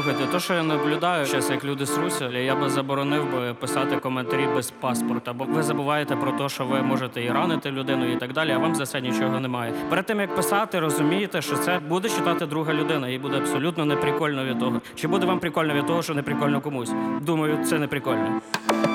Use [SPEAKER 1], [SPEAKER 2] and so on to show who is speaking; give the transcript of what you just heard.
[SPEAKER 1] Слухайте, то, що я наблюдаю зараз, як люди сруться, я би заборонив би писати коментарі без паспорта, бо ви забуваєте про те, що ви можете і ранити людину і так далі, а вам за це нічого немає. Перед тим, як писати, розумієте, що це буде читати друга людина, їй буде абсолютно неприкольно від того. Чи буде вам прикольно від того, що неприкольно комусь? Думаю, це не прикольно.